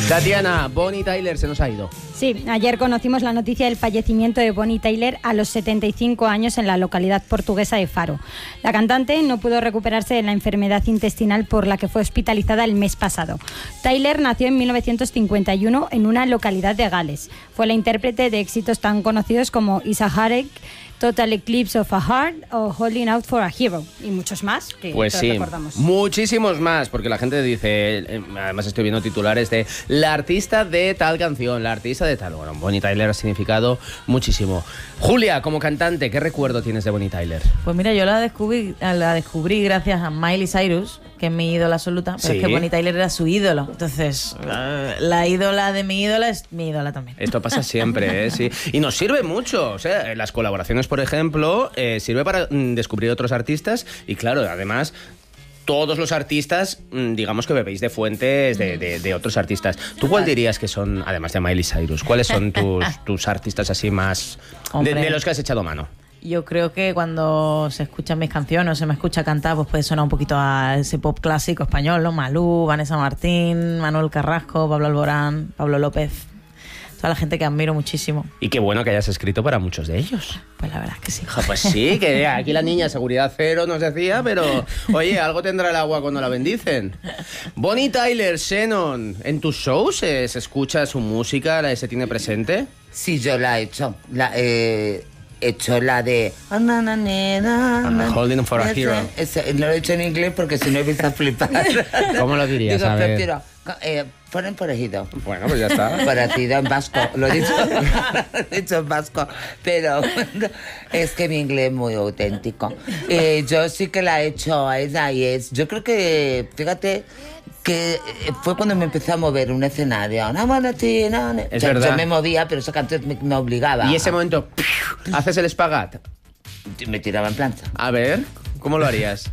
Tatiana, Bonnie Tyler se nos ha ido. Sí, ayer conocimos la noticia del fallecimiento de Bonnie Tyler a los 75 años en la localidad portuguesa de Faro. La cantante no pudo recuperarse de la enfermedad intestinal por la que fue hospitalizada el mes pasado. Tyler nació en 1951 en una localidad de Gales. Fue la intérprete de éxitos tan conocidos como Is a Heartache, Total Eclipse of a Heart o Holding Out for a Hero y muchos más que pues todos sí, recordamos. Muchísimos más, porque la gente dice, además estoy viendo titulares de la artista de tal canción, la artista de tal. Bueno, Bonnie Tyler ha significado muchísimo. Julia, como cantante, ¿qué recuerdo tienes de Bonnie Tyler? Pues mira, yo la descubrí gracias a Miley Cyrus, que es mi ídola absoluta, pero Sí. es que Bonnie Tyler era su ídolo. Entonces, la ídola de mi ídola es mi ídola también. Esto pasa siempre, ¿eh? Sí. Y nos sirve mucho. O sea, las colaboraciones, por ejemplo, sirve para descubrir otros artistas y, claro, además, todos los artistas, digamos que bebéis de fuentes de otros artistas. ¿Tú cuál dirías que son, además de Miley Cyrus, cuáles son tus artistas así más de los que has echado mano? Yo creo que cuando se escuchan mis canciones o se me escucha cantar, pues puede sonar un poquito a ese pop clásico español, ¿no? Malú, Vanessa Martín, Manuel Carrasco, Pablo Alborán, Pablo López. Toda la gente que admiro muchísimo. Y qué bueno que hayas escrito para muchos de ellos. Pues la verdad es que sí. Pues sí, que aquí la niña seguridad cero nos decía, pero oye, algo tendrá el agua cuando la bendicen. Bonnie Tyler, Shannon, ¿en tus shows se escucha su música, se tiene presente? Sí, yo la he hecho. He hecho la de Holding for a Hero. No lo he hecho en inglés porque si no empieza a flipar. ¿Cómo lo dirías? Digo, A ver. prefiero ponen parecido. Bueno, pues ya está. Parecido en vasco, lo he dicho, lo he dicho en vasco, pero es que mi inglés es muy auténtico. Yo sí que la he hecho a ella y yo creo que, fíjate, que fue cuando me empecé a mover un escenario. Es verdad. Yo me movía, pero esa canción me obligaba. Y ese momento, haces el espagat. Me tiraba en plancha. A ver, ¿cómo lo harías?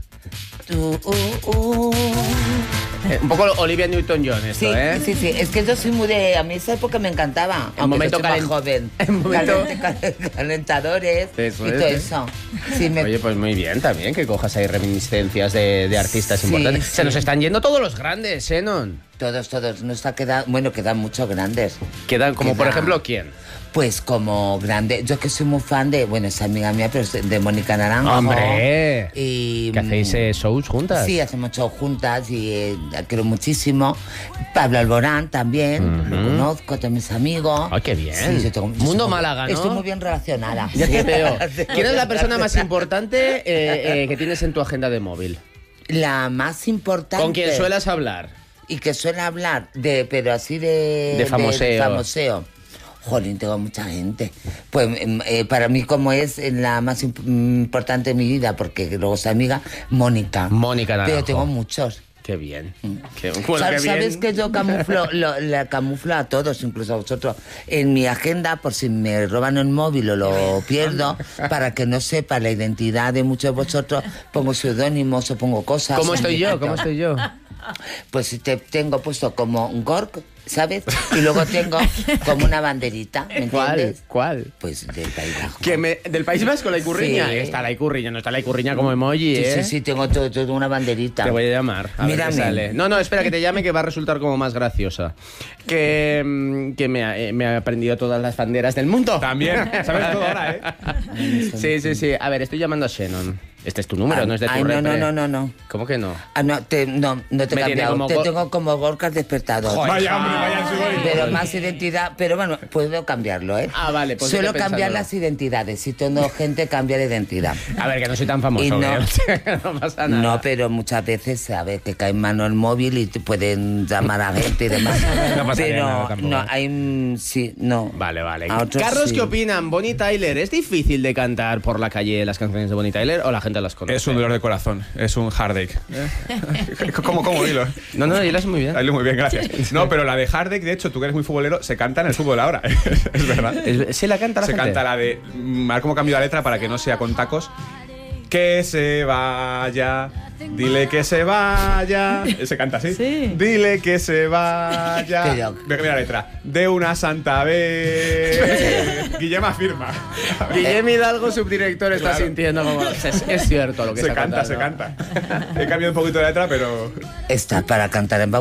Un poco Olivia Newton-John esto, Sí, ¿eh? sí, es que yo soy muy de... A mí esa época me encantaba. En momento soy más joven. En momento... Calentadores Eso y es, todo ¿eh? eso. Sí, Oye, pues muy bien también que cojas ahí reminiscencias de artistas Sí, importantes. sí. Se nos están yendo todos los grandes, Shannon. Todos. Nos ha quedado... Bueno, quedan muchos grandes. Quedan como, por Queda- ejemplo, ¿quién? Pues como grande... Yo que soy muy fan de... Bueno, es amiga mía, pero es de Mónica Naranjo. ¡Hombre! Y, ¿Que hacéis shows juntas? Sí, hacemos shows juntas y la quiero muchísimo. Pablo Alborán también, lo conozco, también es amigo. ¡Ay, qué bien! Sí, yo Mundo Málaga, ¿no? Estoy muy bien relacionada. Ya te veo. Sí. ¿Quién es la persona más importante que tienes en tu agenda de móvil? La más importante. ¿Con quien suelas hablar? Y que suele hablar pero así de... De famoseo. De famoseo. Jolín, tengo mucha gente. Pues para mí como es la más importante de mi vida, porque luego es amiga, Mónica. Mónica Naranjo. Pero tengo muchos. Qué bien. Bueno, qué ¿Sabes bien. que yo camuflo, la camuflo a todos, incluso a vosotros, en mi agenda por si me roban el móvil o lo pierdo, para que no sepa la identidad de muchos de vosotros, pongo seudónimos o pongo cosas. ¿Cómo estoy yo? ¿Cómo estoy yo? Pues te tengo puesto como un gork, ¿sabes? Y luego tengo como una banderita, ¿me entiendes? ¿Cuál? Pues del País Vasco. ¿Del País Vasco, la Icurriña? Sí. Está la Icurriña, no está la Icurriña como emoji, ¿eh? Sí, tengo todo una banderita. Te voy a llamar, a ver qué Mírame. sale. No, espera, que te llame, que va a resultar como más graciosa. Que me ha aprendido todas las banderas del mundo. También, sabes todo ahora, ¿eh? Sí. A ver, estoy llamando a Shannon. Este es tu número, no es de tu Ay, repre. no. ¿Cómo que no? No te he Me tiene cambiado. como Te go- tengo como Gorkas despertador. Joder. Vaya hombre, vaya sudor. Pero más identidad, pero bueno, puedo cambiarlo, ¿eh? Ah, vale, pues Suelo vete cambiar pensándolo. las identidades. Si tengo gente, cambia de identidad. A ver, que no soy tan famoso, Y no. ¿eh? No pasa nada. No, pero muchas veces sabes que cae en mano el móvil y te pueden llamar a gente y demás. No pasaría pero nada tampoco. no, hay sí, no. Vale. A otros Carlos, sí. ¿qué opinan? Bonnie Tyler, ¿es difícil de cantar por la calle las canciones de Bonnie Tyler o la gente las conoce? Es un dolor de corazón, es un heartache. ¿Cómo hilo? No, hilas muy bien. Muy bien, gracias. No, pero la de heartache, de hecho, tú que eres muy futbolero, se canta en el fútbol ahora. Es verdad. ¿Se la canta la Se gente? canta la de... A ver cómo cambio la letra para que no sea con tacos. Que se vaya, dile que se vaya. Se canta así. Sí. Dile que se vaya. Pero- Mira la letra. De una santa vez. Guillem afirma. Guillem Hidalgo, subdirector, está Claro. sintiendo como... Es cierto lo que Se está canta, cantando. se canta. He cambiado un poquito de letra, pero... Está para cantar en